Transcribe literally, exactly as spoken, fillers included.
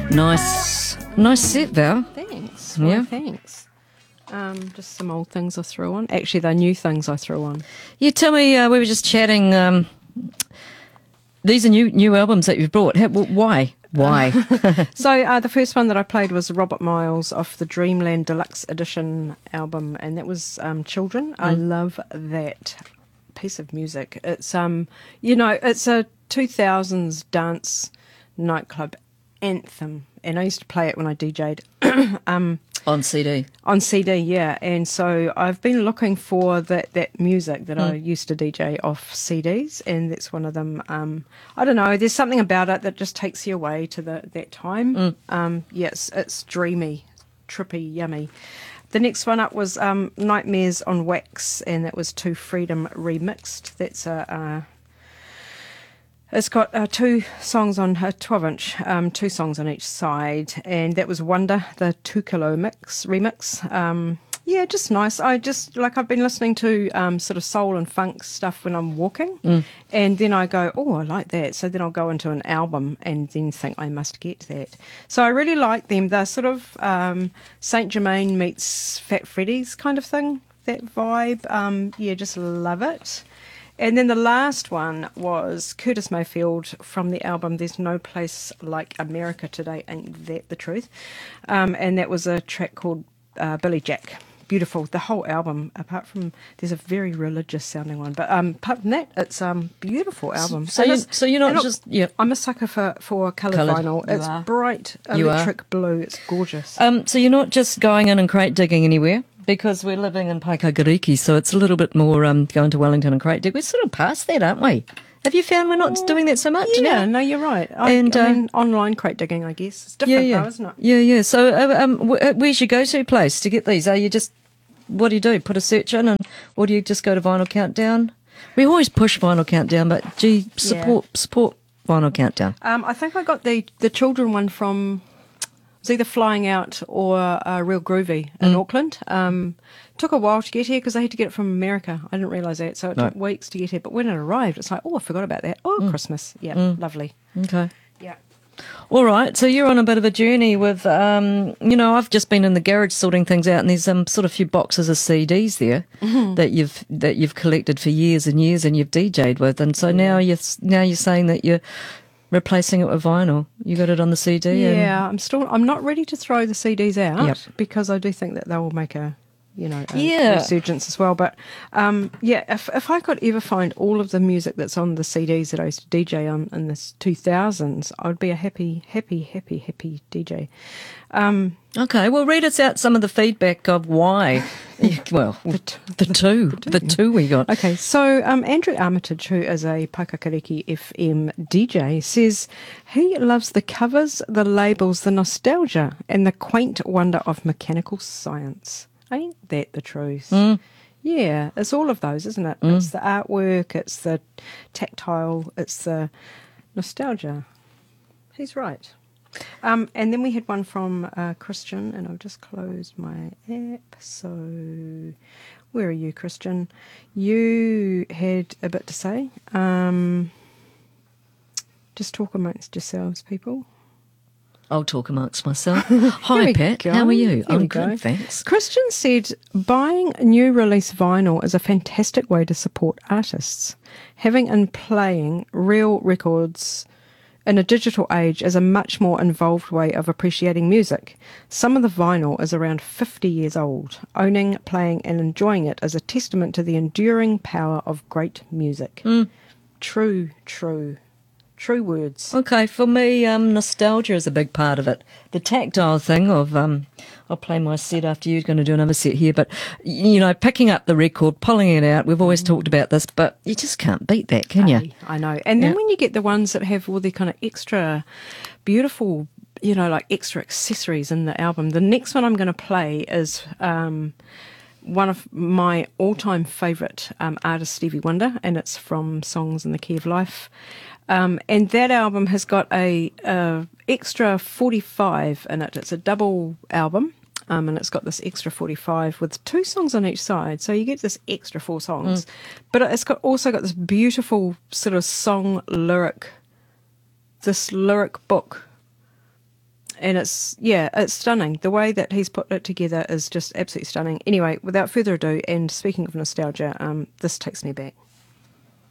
Nice, nice set, Val. Thanks. Well, Yeah. thanks. Um, just some old things I threw on. Actually, they're new things I threw on. You tell me, uh, we were just chatting. Um, these are new new albums that you've brought. How, wh- why? Why? So uh, the first one that I played was Robert Miles off the Dreamland Deluxe Edition album, and that was um, Children. I love that piece of music. It's um, you know, it's a two thousands dance nightclub anthem, and I used to play it when I D J'd. um, On C D. On C D, yeah. And so I've been looking for that, that music that I used to D J off C Ds, and that's one of them. Um, I don't know, there's something about it that just takes you away to the that time. Um, yes, it's dreamy, trippy, yummy. The next one up was um, Nightmares on Wax, and that was To Freedom Remixed. That's a... Uh, It's got uh, two songs on a twelve inch, um, two songs on each side, and that was Wonder, the two kilo mix remix. Um, yeah, just nice. I just like I've been listening to um, sort of soul and funk stuff when I'm walking, mm. and then I go, oh, I like that. So then I'll go into an album and then think I must get that. So I really like them. They're sort of um, Saint Germain meets Fat Freddy's kind of thing. That vibe. Um, yeah, just love it. And then the last one was Curtis Mayfield from the album There's No Place Like America Today, Ain't That the Truth? Um, and that was a track called uh, Billy Jack. Beautiful. The whole album, apart from, there's a very religious sounding one, but um, apart from that, it's a um, beautiful album. So, you, so you're not look, just... Yeah. I'm a sucker for, for coloured Coloured. vinyl. You It's are. bright, You electric are. blue. It's gorgeous. Um, so you're not just going in and crate digging anywhere? Because we're living in Paikakariki, so it's a little bit more um, going to Wellington and crate dig. We're sort of past that, aren't we? Have you found we're not doing that so much Yeah, now? no, you're right. I, And, I uh, mean, online crate digging, I guess. It's different yeah, yeah. though, isn't it? Yeah, yeah. So uh, um, wh- uh, where's your go-to place to get these? Are you just, what do you do? Put a search in, and or do you just go to Vinyl Countdown? We always push Vinyl Countdown, but gee, support support Vinyl Countdown. Um, I think I got the, the children one from, it was either Flying Out or uh, Real Groovy in Mm. Auckland. Um, took a while to get here because I had to get it from America. I didn't realise that, so it No. took weeks to get here. But when it arrived, it's like, oh, I forgot about that. Oh, Mm. Christmas. Yeah, lovely. Okay. Yeah. All right, so you're on a bit of a journey with, um, you know, I've just been in the garage sorting things out, and there's um, sort of a few boxes of C Ds there Mm-hmm. that you've that you've collected for years and years, and you've D J'd with, and so now you're now you're saying that you're replacing it with vinyl. You got it on the C D. and- Yeah, I'm still, I'm not ready to throw the C Ds out Yep. because I do think that they will make a, you know, a Yeah. resurgence as well. But um, yeah, if if I could ever find all of the music that's on the C Ds that I used to D J on in the two thousands, I would be a happy, happy, happy, happy D J. Um, Okay, well, read us out some of the feedback of why. well, the, t- the two, the two we got. Okay, so um, Andrew Armitage, who is a Paikakariki F M D J, says he loves the covers, the labels, the nostalgia, and the quaint wonder of mechanical science. Ain't that the truth? Mm. Yeah, it's all of those, isn't it? It's the artwork, it's the tactile, it's the nostalgia. He's right. Um, and then we had one from uh, Christian, and I've just closed my app. So, where are you, Christian? You had a bit to say. Um, just talk amongst yourselves, people. I'll talk amongst myself. Hi, we Pat. go. How are you? Here I'm we good, go. thanks. Christian said, buying new release vinyl is a fantastic way to support artists. Having and playing real records in a digital age is a much more involved way of appreciating music. Some of the vinyl is around fifty years old. Owning, playing and enjoying it is a testament to the enduring power of great music. Mm. True, true, true words. Okay, for me, um, nostalgia is a big part of it. The tactile thing of, um, I'll play my set after you're going to do another set here, but, you know, picking up the record, pulling it out, we've always talked about this, but you just can't beat that, can you? Hey, I know. And then Yeah. when you get the ones that have all the kind of extra beautiful, you know, like extra accessories in the album, the next one I'm going to play is um, one of my all-time favourite um, artists, Stevie Wonder, and it's from Songs in the Key of Life. Um, and that album has got a, a extra forty-five in it. It's a double album. Um, and it's got this extra forty-five with two songs on each side. So you get this extra four songs. Mm. But it's got also got this beautiful sort of song lyric, this lyric book. and it's, yeah, it's stunning. The way that he's put it together is just absolutely stunning. Anyway, without further ado, and speaking of nostalgia, um, this takes me back.